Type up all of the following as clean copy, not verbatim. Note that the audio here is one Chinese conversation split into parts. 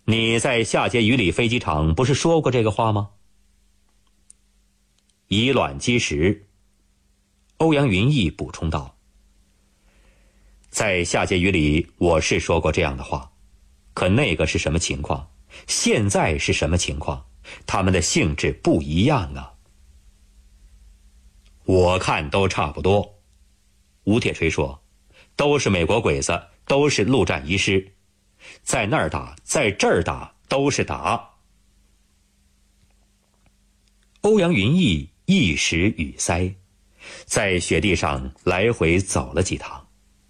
你在下碣隅里飞机场不是说过这个话吗？以卵击石，欧阳云逸补充道：在下碣隅里我是说过这样的话，可那个是什么情况，现在是什么情况，他们的性质不一样啊。我看都差不多，吴铁锤说，都是美国鬼子，都是陆战遗师，在那儿打，在这儿打，都是打。欧阳云逸一时语塞，在雪地上来回走了几趟。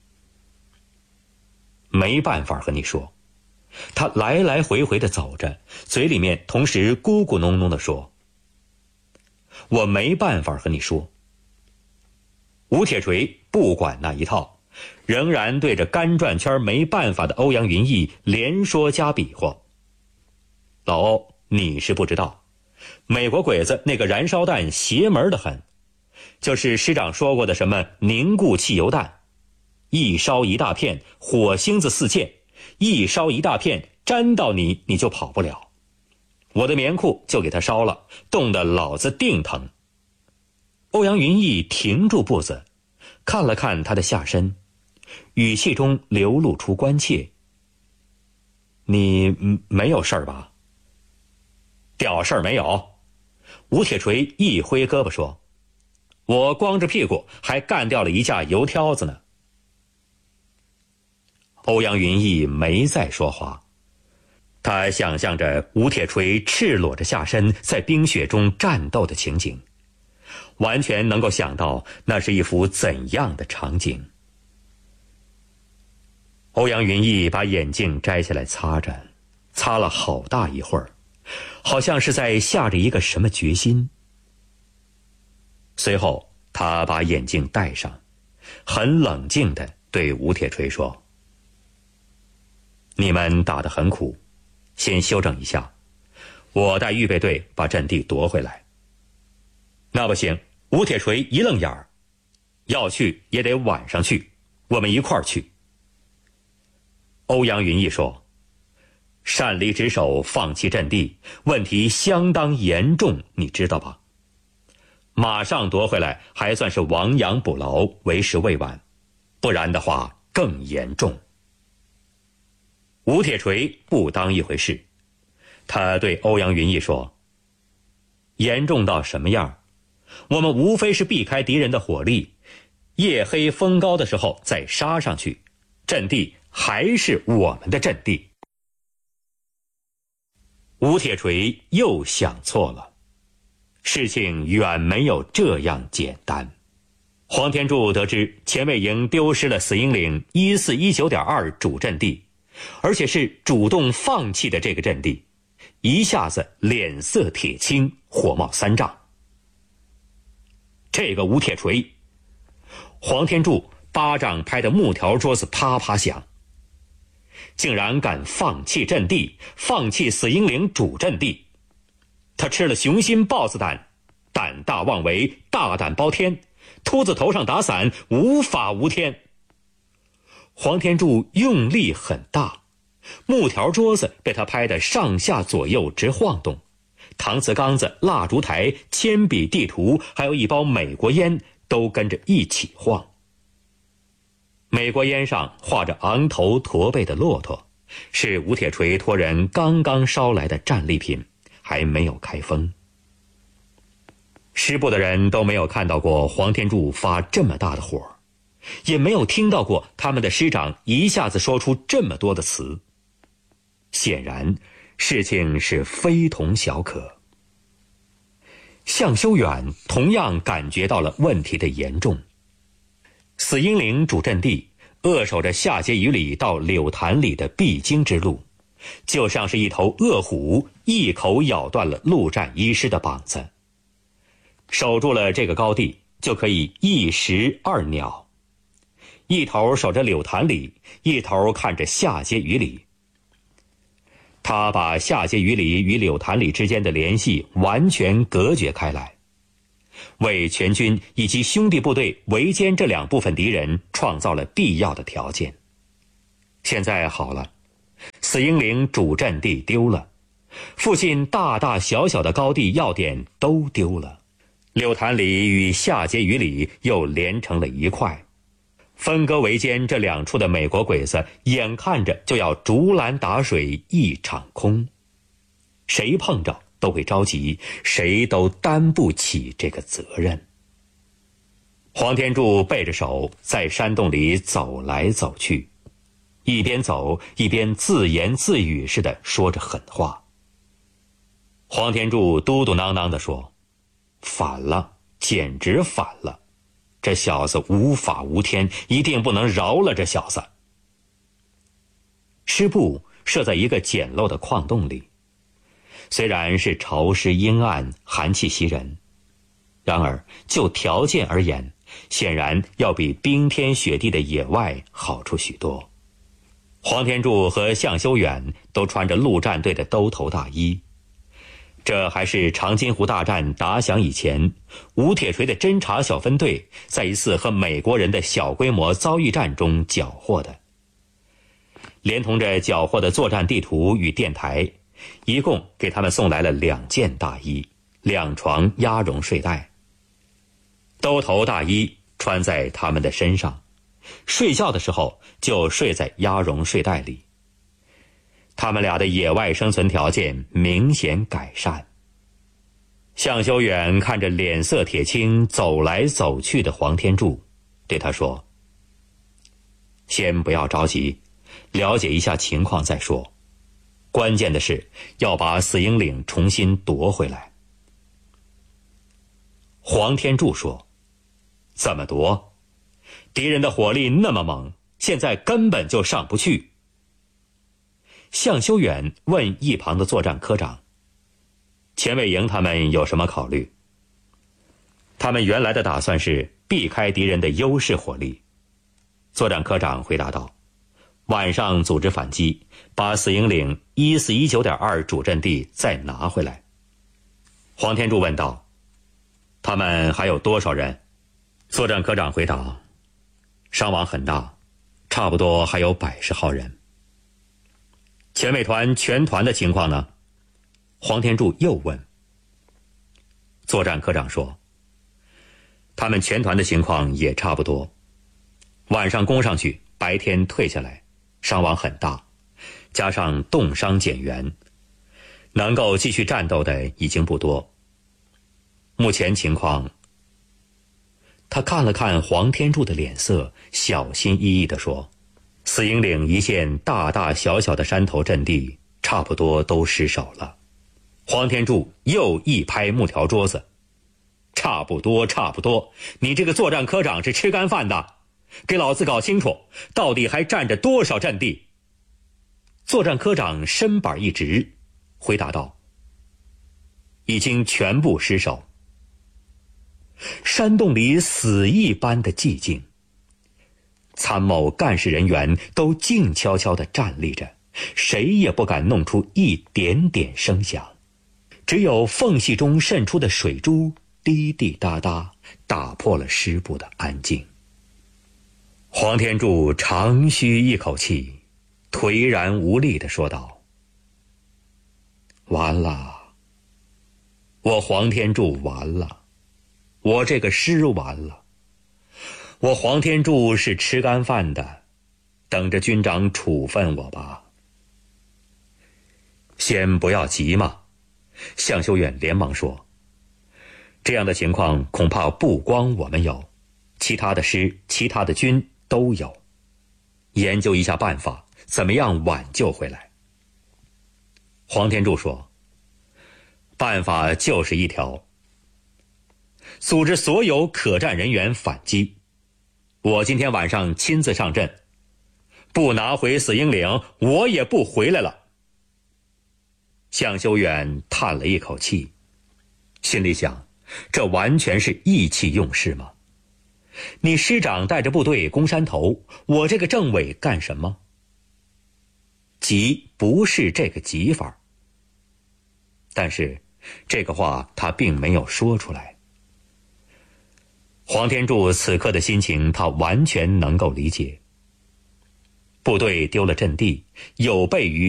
没办法和你说，他来来回回地走着，嘴里面同时咕咕哝哝地说，我没办法和你说。吴铁锤不管那一套，仍然对着干转圈没办法的欧阳云逸连说加比划。老欧，你是不知道，美国鬼子那个燃烧弹邪门得很，就是师长说过的什么凝固汽油弹，一烧一大片，火星子四溅，一烧一大片，沾到你就跑不了。我的棉裤就给他烧了，冻得老子腚疼。欧阳云逸停住步子，看了看他的下身，语气中流露出关切。你没有事儿吧？屌事儿没有。吴铁锤一挥胳膊说，我光着屁股还干掉了一架油挑子呢。欧阳云逸没再说话，他想象着吴铁锤赤裸着下身在冰雪中战斗的情景，完全能够想到那是一幅怎样的场景。欧阳云逸把眼镜摘下来擦着，擦了好大一会儿，好像是在下着一个什么决心。随后他把眼镜戴上，很冷静地对吴铁锤说，你们打得很苦，先休整一下，我带预备队把阵地夺回来。那不行，吴铁锤一愣眼儿，要去也得晚上去，我们一块儿去。欧阳云逸说，擅离职守，放弃阵地，问题相当严重，你知道吧？马上夺回来还算是亡羊补牢，为时未晚，不然的话更严重。吴铁锤不当一回事，他对欧阳云逸说，严重到什么样？我们无非是避开敌人的火力，夜黑风高的时候再杀上去，阵地还是我们的阵地。吴铁锤又想错了，事情远没有这样简单。黄天柱得知前卫营丢失了死鹰岭 1419.2 主阵地，而且是主动放弃的这个阵地，一下子脸色铁青，火冒三丈。这个吴铁锤，黄天柱巴掌拍得木条桌子啪啪响，竟然敢放弃阵地，放弃死鹰岭主阵地。他吃了雄心豹子胆，胆大妄为，大胆包天，秃子头上打伞，无法无天。黄天柱用力很大，木条桌子被他拍得上下左右直晃动，搪瓷缸子、蜡烛台、铅笔、地图，还有一包美国烟都跟着一起晃。美国烟上画着昂头驼背的骆驼，是吴铁锤托人刚刚捎来的战利品，还没有开封。师部的人都没有看到过黄天柱发这么大的火，也没有听到过他们的师长一下子说出这么多的词。显然事情是非同小可。向修远同样感觉到了问题的严重。死鹰岭主阵地扼守着下碣隅里到柳潭里的必经之路，就像是一头恶虎一口咬断了陆战一师的膀子。守住了这个高地，就可以一石二鸟，一头守着柳潭里，一头看着下碣隅里。他把下碣隅里与柳潭里之间的联系完全隔绝开来，为全军以及兄弟部队围歼这两部分敌人创造了必要的条件。现在好了， 死英岭主阵地丢了，附近大大小小的高地要点都丢了，柳潭里与下碣隅里又连成了一块。分割围歼这两处的美国鬼子眼看着就要竹篮打水一场空，谁碰着都会着急，谁都担不起这个责任。黄天柱背着手在山洞里走来走去，一边走一边自言自语似的说着狠话。黄天柱嘟嘟囔囔地说：反了，简直反了，这小子无法无天，一定不能饶了这小子。师部设在一个简陋的矿洞里，虽然是潮湿阴暗，寒气袭人，然而就条件而言，显然要比冰天雪地的野外好处许多。黄天柱和向修远都穿着陆战队的兜头大衣，这还是长津湖大战打响以前，吴铁锤的侦察小分队在一次和美国人的小规模遭遇战中缴获的。连同着缴获的作战地图与电台，一共给他们送来了2件大衣、2床鸭绒睡袋。兜头大衣穿在他们的身上，睡觉的时候就睡在鸭绒睡袋里。他们俩的野外生存条件明显改善。向修远看着脸色铁青走来走去的黄天柱，对他说：先不要着急，了解一下情况再说，关键的是要把死英岭重新夺回来。黄天柱说：怎么夺？敌人的火力那么猛，现在根本就上不去。向修远问一旁的作战科长：钱伟营他们有什么考虑？他们原来的打算是避开敌人的优势火力。作战科长回答道：晚上组织反击，把死英岭1419.2主阵地再拿回来。黄天柱问道：他们还有多少人？作战科长回答：伤亡很大，差不多还有110号人。前卫团全团的情况呢？黄天柱又问。作战科长说：他们全团的情况也差不多，晚上攻上去，白天退下来，伤亡很大，加上冻伤减员，能够继续战斗的已经不多。目前情况，他看了看黄天柱的脸色，小心翼翼地说：死英岭一线大大小小的山头阵地差不多都失守了。黄天柱又一拍木条桌子：差不多差不多，你这个作战科长是吃干饭的，给老子搞清楚到底还占着多少阵地。作战科长身板一直回答道：已经全部失守。山洞里死一般的寂静，参谋干事人员都静悄悄地站立着，谁也不敢弄出一点点声响，只有缝隙中渗出的水珠滴滴答答，打破了师部的安静。黄天柱长吁一口气，颓然无力地说道：完了，我黄天柱完了，我这个师完了，我黄天柱是吃干饭的，等着军长处分我吧。先不要急嘛，向修远连忙说，这样的情况恐怕不光我们有，其他的师、其他的军都有，研究一下办法，怎么样挽救回来。黄天柱说，办法就是一条，组织所有可战人员反击。我今天晚上亲自上阵，不拿回死英岭，我也不回来了。向修远叹了一口气，心里想，这完全是意气用事吗？你师长带着部队攻山头，我这个政委干什么？急不是这个急法，但是这个话他并没有说出来。黄天柱此刻的心情他完全能够理解，部队丢了阵地，有悖于